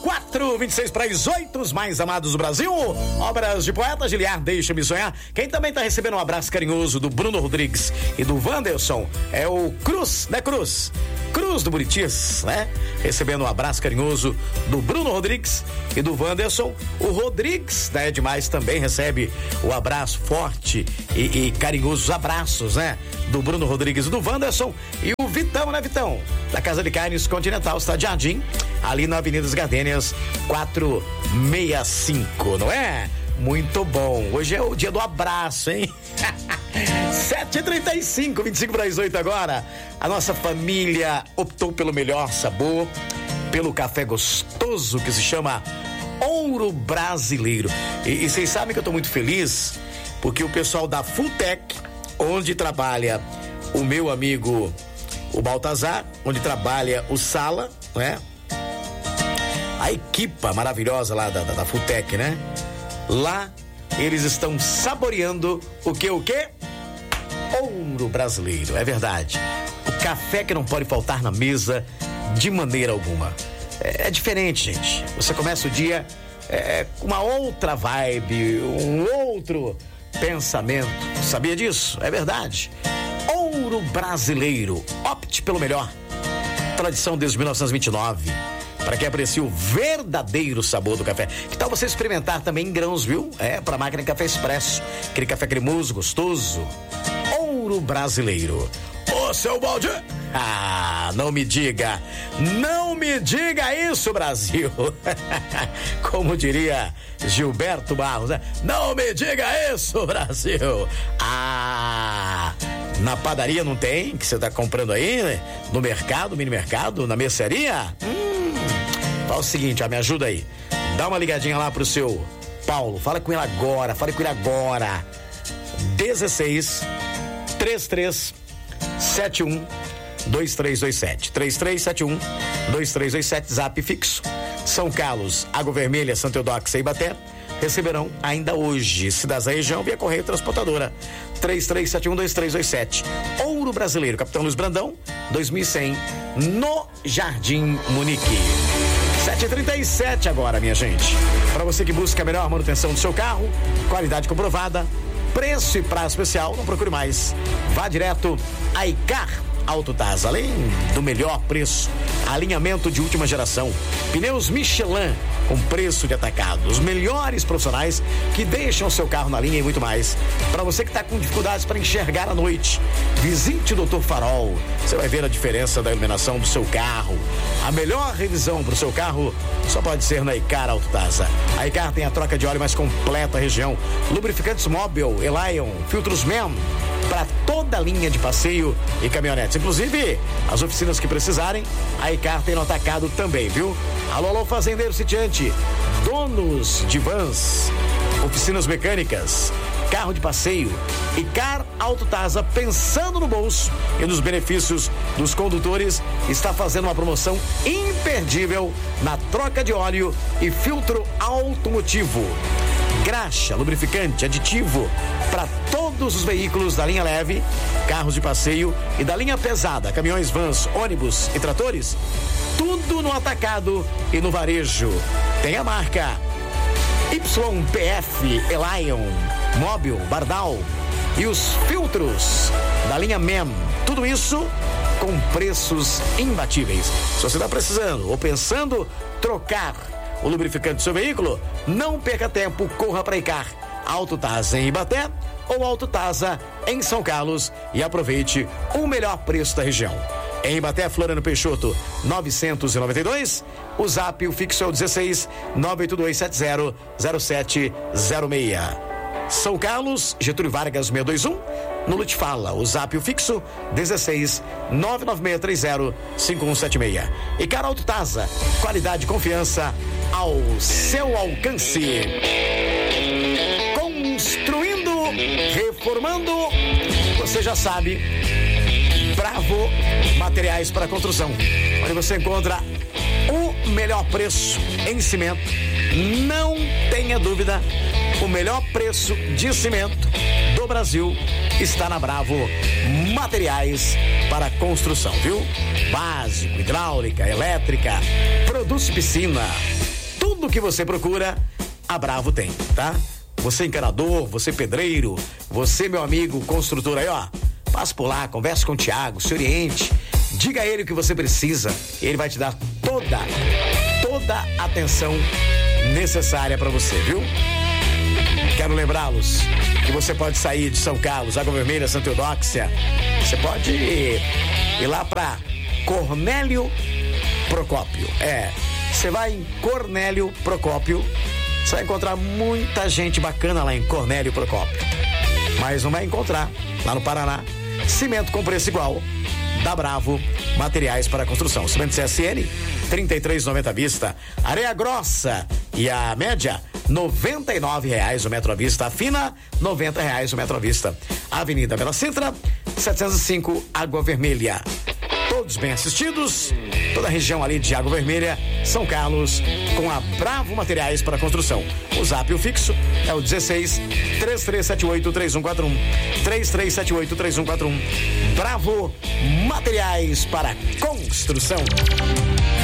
26 para as 8, os mais amados do Brasil. Obras de poeta Giliar, deixa-me sonhar. Quem também tá recebendo um abraço carinhoso do Bruno Rodrigues e do Wanderson é o Cruz, né, Cruz? Cruz do Buritis, né? Recebendo um abraço carinhoso do Bruno Rodrigues e do Wanderson. O Rodrigues, da Edmais, também recebe o abraço forte e carinhosos abraços, né? Do Bruno Rodrigues e do Wanderson. E o Vitão, né, Vitão? Da Casa de Carnes Continental, Cidade Jardim, ali na Avenida das Gardênias, 465, não é? Muito bom. Hoje é o dia do abraço, hein? 7h35, 25 para as 8 agora. A nossa família optou pelo melhor sabor, pelo café gostoso que se chama Ouro Brasileiro. E vocês sabem que eu tô muito feliz porque o pessoal da Fulltech, onde trabalha o meu amigo o Baltazar, onde trabalha o Sala, né? A equipa maravilhosa lá da Fulltech, né? Lá eles estão saboreando o quê? Ouro Brasileiro, é verdade. O café que não pode faltar na mesa de maneira alguma. É diferente, gente. Você começa o dia com uma outra vibe, um outro pensamento. Sabia disso? É verdade. Ouro Brasileiro. Opte pelo melhor. Tradição desde 1929. Para quem aprecia o verdadeiro sabor do café. Que tal você experimentar também em grãos, viu? Para máquina de café expresso. Aquele café cremoso, gostoso. Ouro Brasileiro. Ô, seu Baldi! Não me diga isso, Brasil. Como diria Gilberto Barros, né? Não me diga isso, Brasil. Na padaria não tem, que você tá comprando aí, né? No mercado, mini mercado, na mercearia? Fala o seguinte, me ajuda aí. Dá uma ligadinha lá pro seu Paulo. Fala com ele agora. 16 33 71 2327. 3371 2327, zap fixo. São Carlos, Água Vermelha, Santa Eudóxia e Ibaté receberão ainda hoje. Se das da região, via correio transportadora. 3371 2327. Ouro Brasileiro, Capitão Luiz Brandão, 2100, no Jardim Munique. 7h37 agora, minha gente. Para você que busca a melhor manutenção do seu carro, qualidade comprovada, preço e prazo especial, não procure mais. Vá direto a Icar Autotaz. Além do melhor preço, alinhamento de última geração, pneus Michelin com preço de atacado, os melhores profissionais que deixam o seu carro na linha e muito mais. Para você que está com dificuldades para enxergar à noite, visite o Dr. Farol. Você vai ver a diferença da iluminação do seu carro. A melhor revisão para o seu carro só pode ser na Icar Autotaz. A Icar tem a troca de óleo mais completa da região, lubrificantes Mobil, Elion, filtros MEM para toda a linha de passeio e caminhonetes. Inclusive, as oficinas que precisarem, a Icar tem no atacado também, viu? Alô, fazendeiro sitiante, donos de vans, oficinas mecânicas, carro de passeio, Icar Autotaz, pensando no bolso e nos benefícios dos condutores, está fazendo uma promoção imperdível na troca de óleo e filtro automotivo. Graxa, lubrificante, aditivo para todos os veículos da linha leve, carros de passeio e da linha pesada, caminhões, vans, ônibus e tratores, tudo no atacado e no varejo. Tem a marca YPF, Elion, Mobil, Bardal e os filtros da linha MEM. Tudo isso com preços imbatíveis. Se você está precisando ou pensando trocar o lubrificante do seu veículo, não perca tempo, corra para Icar Autotaz em Ibaté ou Autotaz em São Carlos e aproveite o melhor preço da região. Em Ibaté, Floriano Peixoto, 992, o zap, o fixo é o 16 98270 0706. São Carlos, Getúlio Vargas 621, no Lute Fala, o zap, o fixo 16 99630 5176. Icar Autotaz, qualidade e confiança ao seu alcance. Construindo, reformando, você já sabe, Bravo Materiais para Construção, onde você encontra o melhor preço em cimento. Não tenha dúvida, o melhor preço de cimento do Brasil está na Bravo Materiais para Construção, viu? Básico, hidráulica, elétrica, produtos de piscina, Tudo que você procura, a Bravo tem, tá? Você encanador, você pedreiro, você meu amigo construtor aí, ó, passe por lá, converse com o Thiago, se oriente, diga a ele o que você precisa, ele vai te dar toda a atenção necessária para você, viu? Quero lembrá-los que você pode sair de São Carlos, Água Vermelha, Santa Eudóxia, você pode ir lá para Cornélio Procópio, você vai em Cornélio Procópio, você vai encontrar muita gente bacana lá em Cornélio Procópio, mas não vai encontrar lá no Paraná cimento com preço igual da Bravo Materiais para Construção. Cimento CSN, R$33,90 à vista. Areia grossa e a média, R$99 o metro à vista. A fina, R$90 o metro à vista. Avenida Bela Sintra, 705, Água Vermelha. Todos bem assistidos, toda a região ali de Água Vermelha, São Carlos, com a Bravo Materiais para Construção. O zap, o fixo, é o 16-3378-3141. 3378-3141. Bravo Materiais para Construção.